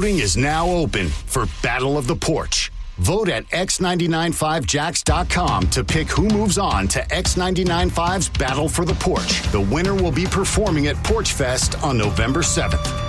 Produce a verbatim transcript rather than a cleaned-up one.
Voting is now open for Battle of the Porch. Vote at x nine nine five jacks dot com to pick who moves on to X ninety-nine point five's Battle for the Porch. The winner will be performing at Porch Fest on November seventh.